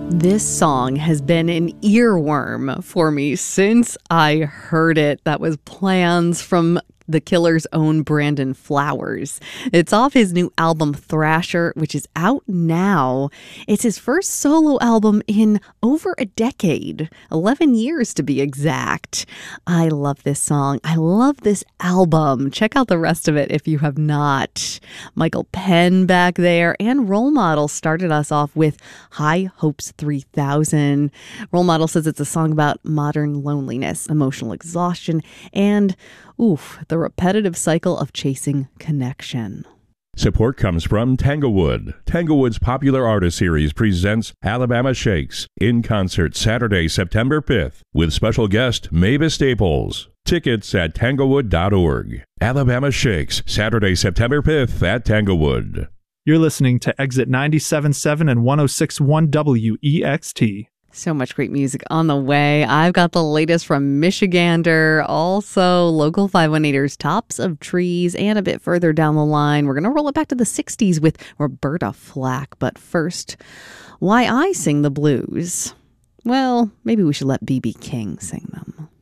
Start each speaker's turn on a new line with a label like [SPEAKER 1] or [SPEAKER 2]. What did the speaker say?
[SPEAKER 1] This song has been an earworm for me since I heard it. That was Plans from The Killer's own Brandon Flowers. It's off his new album Thrasher, which is out now. It's his first solo album in over a decade, 11 years to be exact. I love this song. I love this album. Check out the rest of it if you have not. Michael Penn back there and Role Model started us off with High Hopes 3000. Role Model says it's a song about modern loneliness, emotional exhaustion, and the repetitive cycle of chasing connection.
[SPEAKER 2] Support comes from Tanglewood. Tanglewood's popular artist series presents Alabama Shakes in concert Saturday, September 5th with special guest Mavis Staples. Tickets at tanglewood.org. Alabama Shakes, Saturday, September 5th at Tanglewood.
[SPEAKER 3] You're listening to Exit 97.7 and 106.1 WEXT.
[SPEAKER 1] So much great music on the way. I've got the latest from Michigander, also Local 518ers, Tops of Trees, and a bit further down the line, we're going to roll it back to the 60s with Roberta Flack. But first, why I sing the blues? Well, maybe we should let B.B. King sing them.